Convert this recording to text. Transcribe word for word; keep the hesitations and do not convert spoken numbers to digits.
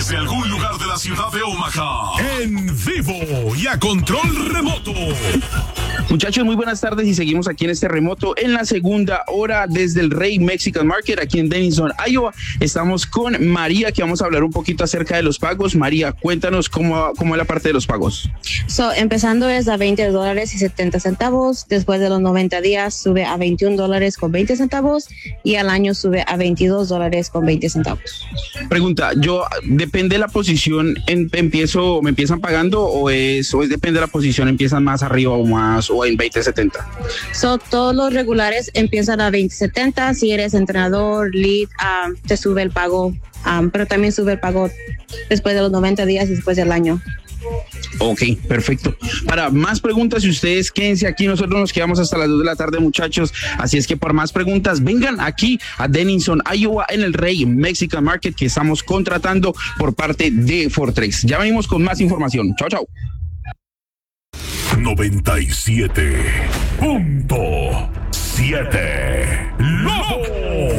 Desde algún lugar de la ciudad de Omaha, en vivo y a control remoto. Muchachos, muy buenas tardes y seguimos aquí en este remoto en la segunda hora desde el Rey Mexican Market aquí en Denison, Iowa. Estamos con María, que vamos a hablar un poquito acerca de los pagos. María, cuéntanos cómo, cómo es la parte de los pagos. So, empezando es a veinte dólares y setenta centavos. Después de los noventa días sube a veintiún dólares con veinte centavos y al año sube a veintidós dólares con veinte centavos. Pregunta, yo, ¿depende de la posición, en, empiezo, me empiezan pagando o es, o es depende de la posición, empiezan más arriba o más o en veinte setenta? So, todos los regulares empiezan a veinte setenta. Si eres entrenador, lead, um, te sube el pago, um, pero también sube el pago después de los noventa días y después del año. Ok, perfecto. Para más preguntas, si ustedes quédense aquí, nosotros nos quedamos hasta las dos de la tarde, muchachos. Así es que por más preguntas, vengan aquí a Denison, Iowa, en el Rey Mexican Market, que estamos contratando por parte de Fortrex. Ya venimos con más información. Chao, chao. noventa y siete punto siete Lobo.